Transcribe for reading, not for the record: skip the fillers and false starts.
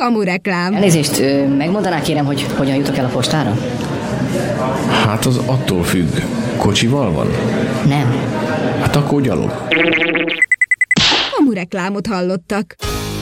Kamureklám. Elnézést, megmondaná kérem, hogy hogyan jutok el a postára? Hát az attól függ. Kocsival van? Nem. Hát akkor gyalog. Kamureklámot hallottak.